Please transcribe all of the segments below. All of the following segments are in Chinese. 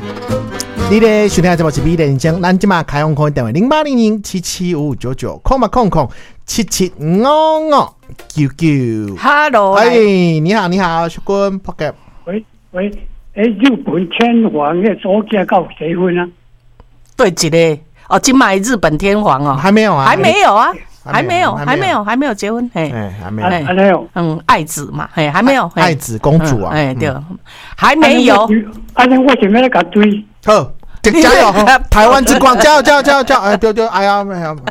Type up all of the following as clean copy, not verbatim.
你咧收听的节目是美丽人生，咱今嘛开放空电话0800775599，号码空空775599。 Hello， 哎，你好，你好，小君，扑街。 喂，日本天皇的左家到结婚啊？ 对，一个哦，今买日本天皇哦， 还没有啊， 还没有啊。还没有结婚， 还没有， 还没有， 爱子嘛，还没有， 爱子公主啊， 对，还没有。 我前面那个堆， 好，加油，台湾之光，加油，对，哎呀，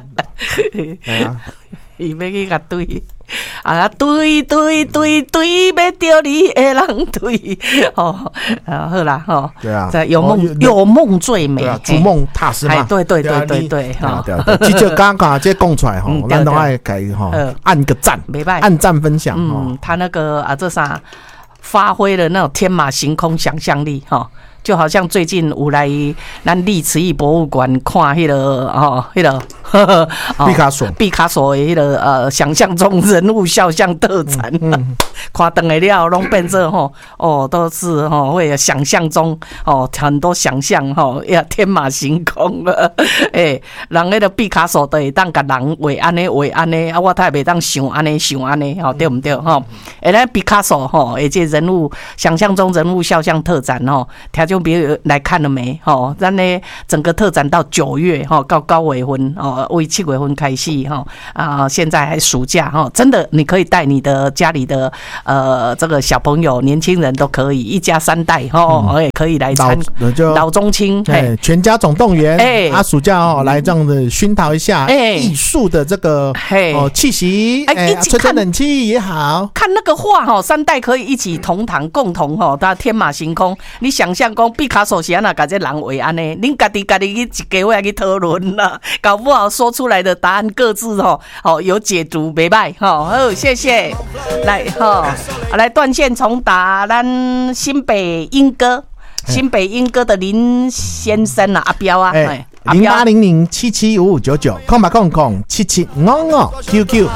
伊要去甲对，啊对，要钓你的人对，好啦， 对啊， 有梦最美， 逐梦踏实嘛， 对，对， 哈，对，这刚刚这讲出来吼，咱都爱给吼按个赞，按赞分享， 他那个这啥发挥了那种天马行空想象力哈。就好像最近有来咱历慈艺博物馆看迄个毕卡索的迄个想象中人物肖像特展，看等来了拢变成都是会有想象中很多想象也天马行空了，人迄个毕卡索都会当甲人画安尼啊，我太袂当想安尼对不对咱毕卡索而且人物想象中人物肖像特展听众朋友来看了没？咱呢整个特展到9月到9月份为7月份开始现在还暑假真的你可以带你的家里的这个小朋友、年轻人都可以，一家3代也可以来参老中青全家总动员暑假来这样子熏陶一下艺术的这个气息，吹吹冷气也好， 看那个画3代可以一起同堂共同它天马行空，你想象讲毕卡索是安那把这人画安尼，恁家己去一家伙去讨论啦，搞不好说出来的答案各自有解读，袂歹好，谢谢。来断线重打，咱新北莺歌的林先生阿彪啊，0800775599，空吧空空775599。